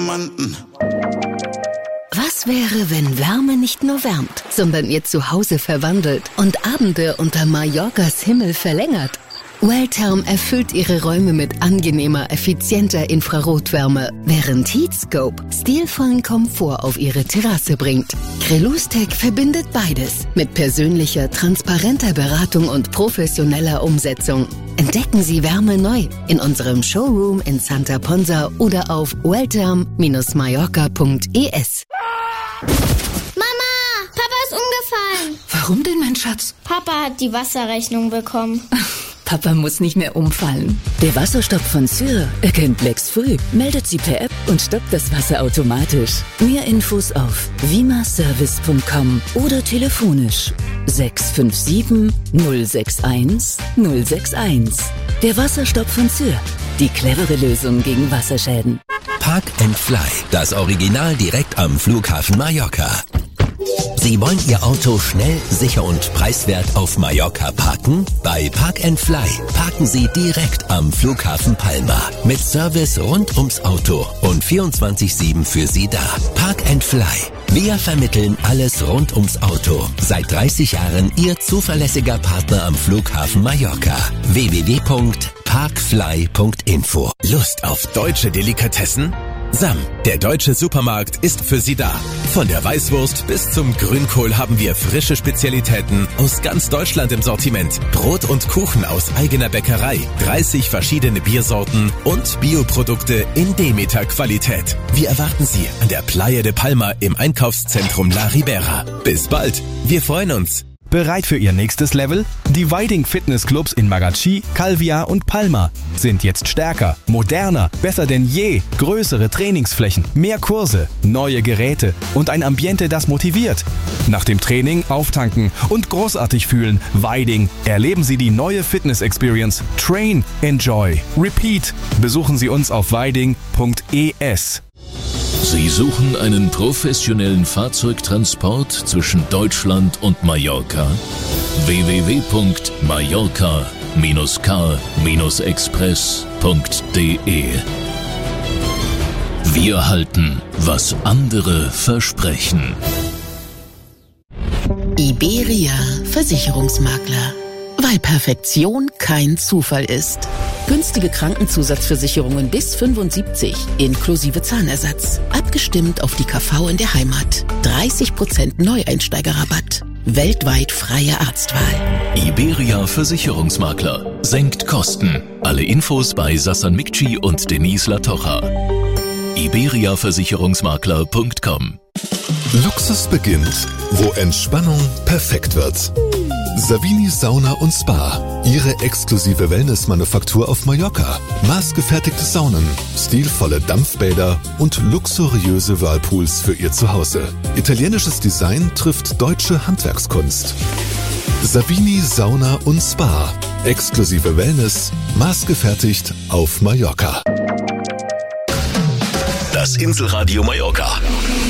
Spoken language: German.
Was wäre, wenn Wärme nicht nur wärmt, sondern ihr Zuhause verwandelt und Abende unter Mallorcas Himmel verlängert? Welltherm erfüllt ihre Räume mit angenehmer, effizienter Infrarotwärme, während Heatscope stilvollen Komfort auf ihre Terrasse bringt. Crelustek verbindet beides mit persönlicher, transparenter Beratung und professioneller Umsetzung. Entdecken Sie Wärme neu in unserem Showroom in Santa Ponsa oder auf welltherm-mallorca.es. Mama, Papa ist umgefallen. Warum denn, mein Schatz? Papa hat die Wasserrechnung bekommen. Papa muss nicht mehr umfallen. Der Wasserstopp von Syr erkennt Lecks früh, meldet sie per App und stoppt das Wasser automatisch. Mehr Infos auf vimaservice.com oder telefonisch 657 061 061. Der Wasserstopp von Syr. Die clevere Lösung gegen Wasserschäden. Park and Fly, das Original direkt am Flughafen Mallorca. Sie wollen Ihr Auto schnell, sicher und preiswert auf Mallorca parken? Bei Park and Fly parken Sie direkt am Flughafen Palma. Mit Service rund ums Auto und 24/7 für Sie da. Park and Fly. Wir vermitteln alles rund ums Auto. Seit 30 Jahren Ihr zuverlässiger Partner am Flughafen Mallorca. www.parkfly.info. Lust auf deutsche Delikatessen? Sam, der deutsche Supermarkt, ist für Sie da. Von der Weißwurst bis zum Grünkohl haben wir frische Spezialitäten aus ganz Deutschland im Sortiment. Brot und Kuchen aus eigener Bäckerei, 30 verschiedene Biersorten und Bioprodukte in Demeter-Qualität. Wir erwarten Sie an der Playa de Palma im Einkaufszentrum La Ribera. Bis bald, wir freuen uns. Bereit für Ihr nächstes Level? Die Weiding Fitnessclubs in Magachi, Calvia und Palma sind jetzt stärker, moderner, besser denn je, größere Trainingsflächen, mehr Kurse, neue Geräte und ein Ambiente, das motiviert. Nach dem Training auftanken und großartig fühlen. Weiding. Erleben Sie die neue Fitness-Experience. Train, Enjoy, Repeat. Besuchen Sie uns auf weiding.es. Sie suchen einen professionellen Fahrzeugtransport zwischen Deutschland und Mallorca? www.mallorca-car-express.de. Wir halten, was andere versprechen. Iberia Versicherungsmakler. Weil Perfektion kein Zufall ist. Günstige Krankenzusatzversicherungen bis 75, inklusive Zahnersatz. Abgestimmt auf die KV in der Heimat. 30% Neueinsteigerrabatt. Weltweit freie Arztwahl. Iberia Versicherungsmakler. Senkt Kosten. Alle Infos bei Sassan Mikci und Denise Latocha. iberiaversicherungsmakler.com. Luxus beginnt, wo Entspannung perfekt wird. Savini Sauna und Spa. Ihre exklusive Wellness-Manufaktur auf Mallorca. Maßgefertigte Saunen, stilvolle Dampfbäder und luxuriöse Whirlpools für Ihr Zuhause. Italienisches Design trifft deutsche Handwerkskunst. Savini Sauna und Spa. Exklusive Wellness, maßgefertigt auf Mallorca. Das Inselradio Mallorca.